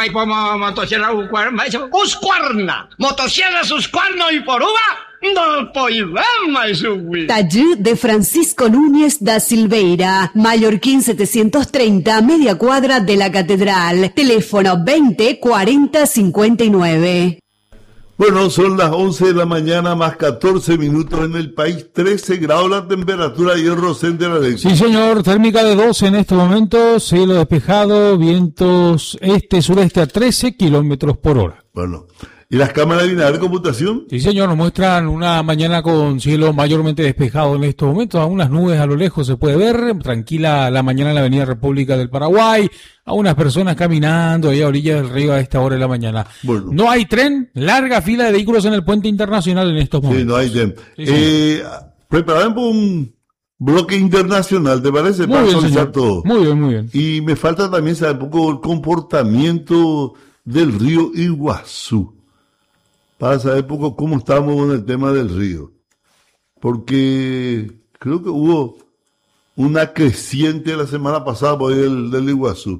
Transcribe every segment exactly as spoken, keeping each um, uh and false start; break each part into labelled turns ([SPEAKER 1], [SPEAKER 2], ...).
[SPEAKER 1] vai por motosierra Husqvarna. Motosierra Husqvarna y por uva. No podemos mais subir.
[SPEAKER 2] Taller de Francisco Núñez da Silveira, Mallorquín setecientos treinta, media cuadra de la Catedral. Teléfono veinte cuarenta cincuenta y nueve.
[SPEAKER 3] Bueno, son las once de la mañana más catorce minutos en el país, trece grados la temperatura y el Rosén de la Ley.
[SPEAKER 4] Sí, señor, térmica de doce en este momento, cielo despejado, vientos este-sureste a trece kilómetros por hora.
[SPEAKER 3] Bueno, ¿y las cámaras de binaria de computación?
[SPEAKER 4] Sí, señor, nos muestran una mañana con cielo mayormente despejado en estos momentos, algunas nubes a lo lejos se puede ver, tranquila la mañana en la avenida República del Paraguay, a unas personas caminando ahí a orillas del río a esta hora de la mañana. Bueno. No hay tren, larga fila de vehículos en el puente internacional en estos momentos.
[SPEAKER 3] Sí, no hay tren. Sí, eh, preparamos un bloque internacional, ¿te parece?
[SPEAKER 4] Muy
[SPEAKER 3] Para
[SPEAKER 4] bien, señor.
[SPEAKER 3] todo.
[SPEAKER 4] Muy bien, muy bien.
[SPEAKER 3] Y me falta también saber un poco el comportamiento del río Iguazú, para saber un poco cómo estamos con el tema del río. Porque creo que hubo una creciente la semana pasada por ahí del, del Iguazú.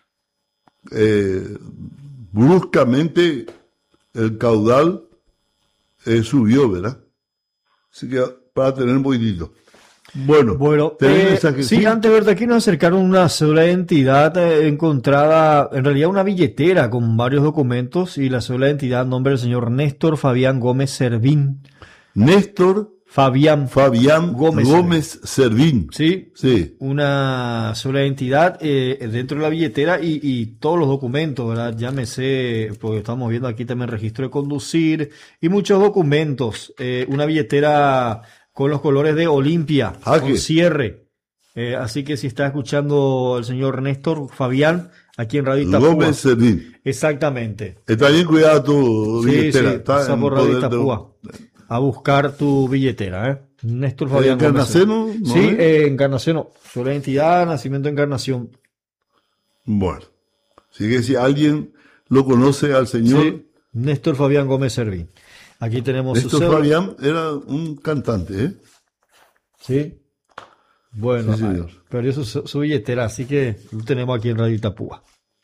[SPEAKER 3] Eh, bruscamente el caudal eh, subió, ¿verdad? Así que para tener un poquitito. Bueno,
[SPEAKER 5] bueno eh, sí, sí, antes, ¿verdad? Aquí nos acercaron una cédula de identidad eh, encontrada, en realidad una billetera con varios documentos y la cédula de identidad, nombre del señor Néstor Fabián Gómez Servín.
[SPEAKER 3] Néstor
[SPEAKER 5] Fabián,
[SPEAKER 3] Fabián Gómez, Gómez Servín.
[SPEAKER 5] Sí,
[SPEAKER 3] sí.
[SPEAKER 5] Una cédula de identidad eh, dentro de la billetera y, y todos los documentos, ¿verdad? Llámese, porque estamos viendo aquí también registro de conducir y muchos documentos. Eh, una billetera con los colores de Olimpia, ah, con ¿qué? Cierre. Eh, así que si está escuchando el señor Néstor Fabián, aquí en Radio Itapúa.
[SPEAKER 3] Gómez Servín.
[SPEAKER 5] Exactamente.
[SPEAKER 3] Está bien cuidado tu
[SPEAKER 5] sí,
[SPEAKER 3] billetera.
[SPEAKER 5] Sí,
[SPEAKER 3] está
[SPEAKER 5] está por Radio Itapúa. De... A buscar tu billetera, ¿eh? Néstor Fabián
[SPEAKER 3] Gómez. ¿Encarnación?
[SPEAKER 5] ¿No sí, eh, Encarnación. Su identidad, nacimiento, Encarnación.
[SPEAKER 3] Bueno. Así que si alguien lo conoce al señor... Sí,
[SPEAKER 5] Néstor Fabián Gómez Servín. Aquí tenemos
[SPEAKER 3] Néstor
[SPEAKER 5] su
[SPEAKER 3] Fabián era un cantante, ¿eh?
[SPEAKER 5] Sí. Bueno,
[SPEAKER 3] sí, señor.
[SPEAKER 5] Perdió su, su billetera, así que lo tenemos aquí en Radio Itapúa.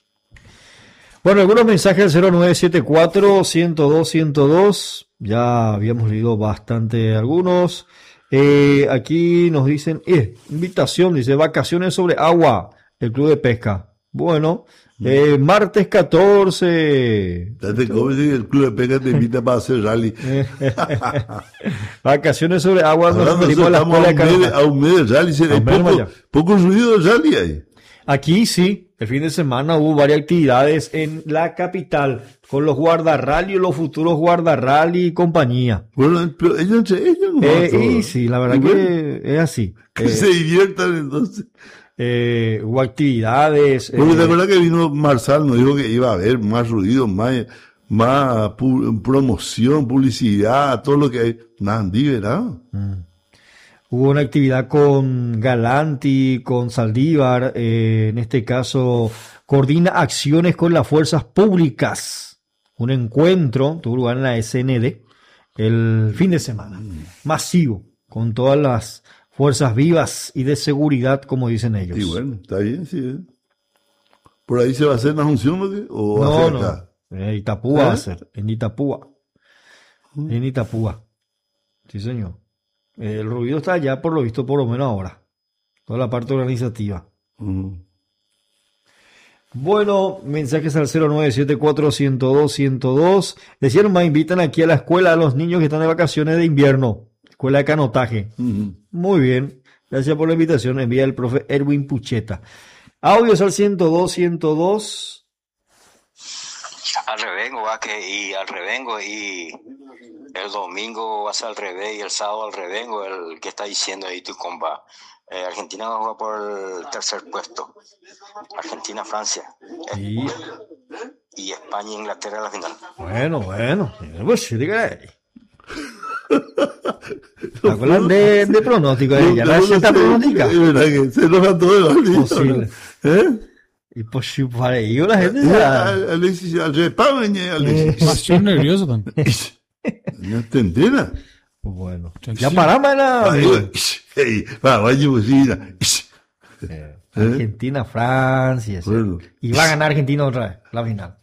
[SPEAKER 5] Bueno, algunos mensajes al cero nueve siete cuatro, uno cero dos, ciento dos. Ya habíamos leído bastante algunos. Eh, aquí nos dicen, eh, invitación, dice, vacaciones sobre agua, el club de pesca. Bueno, eh, martes catorce.
[SPEAKER 3] Date como si el club de pesca te invita para hacer rally.
[SPEAKER 5] Vacaciones sobre agua. Nos referimos a la escuela de
[SPEAKER 3] carnaval. A un mes de rally, hay poco, poco ruido de rally ahí.
[SPEAKER 5] Aquí sí, el fin de semana hubo varias actividades en la capital con los guardarrally, los futuros guardarrally y compañía.
[SPEAKER 3] Bueno, pero ellos, ellos no
[SPEAKER 5] eh, y sí, la verdad bueno, que es así.
[SPEAKER 3] Que
[SPEAKER 5] eh,
[SPEAKER 3] se diviertan entonces.
[SPEAKER 5] Eh, hubo actividades.
[SPEAKER 3] Bueno,
[SPEAKER 5] eh,
[SPEAKER 3] ¿te acuerdas que vino Marsal? Nos dijo que iba a haber más ruido, más, más pu- promoción, publicidad, todo lo que hay. Nandí, ¿verdad?
[SPEAKER 5] Mm. Hubo una actividad con Galanti, con Saldívar, eh, en este caso coordina acciones con las fuerzas públicas. Un encuentro tuvo lugar en la S N D el fin de semana, mm. masivo, con todas las fuerzas vivas y de seguridad, como dicen ellos.
[SPEAKER 3] Y bueno, está bien, sí. ¿eh? ¿Por ahí se va a hacer la función o qué? ¿O
[SPEAKER 5] no,
[SPEAKER 3] va a ser
[SPEAKER 5] no,
[SPEAKER 3] acá?
[SPEAKER 5] en Itapúa ¿Eh? va a ser, en Itapúa. Mm. En Itapúa. Sí, señor. El ruido está allá, por lo visto, por lo menos ahora. Toda la parte organizativa.
[SPEAKER 3] Uh-huh.
[SPEAKER 5] Bueno, mensajes al cero nueve siete cuatro, ciento dos, ciento dos. Decían, me invitan aquí a la escuela a los niños que están de vacaciones de invierno. Escuela de canotaje. Uh-huh. Muy bien. Gracias por la invitación. Envía el profe Erwin Pucheta. Audios al ciento dos, ciento dos.
[SPEAKER 6] Al revengo, va que y al revengo y el domingo va a ser al revés y el sábado al revengo, el que está diciendo ahí tu compa. Eh, Argentina va a jugar por el tercer puesto. Argentina, Francia.
[SPEAKER 5] Sí.
[SPEAKER 6] Y España, Inglaterra en la final.
[SPEAKER 5] Bueno, bueno. Pues sí, dígale. ¿Te acuerdas de, de pronóstico de ella? ¿La receta pronóstica?
[SPEAKER 3] Es verdad que se enoja todo el día.
[SPEAKER 5] Posible.
[SPEAKER 3] ¿Eh?
[SPEAKER 5] Y pues si para ello la gente
[SPEAKER 3] ya... Alexis, al repañe, Alexis.
[SPEAKER 4] Más nervioso también.
[SPEAKER 3] No te enteras.
[SPEAKER 5] Bueno. Ya paramos la...
[SPEAKER 3] Hey, va, vaya bocina.
[SPEAKER 5] Argentina, Francia. Sí. Bueno. Y va a ganar Argentina otra vez, la final.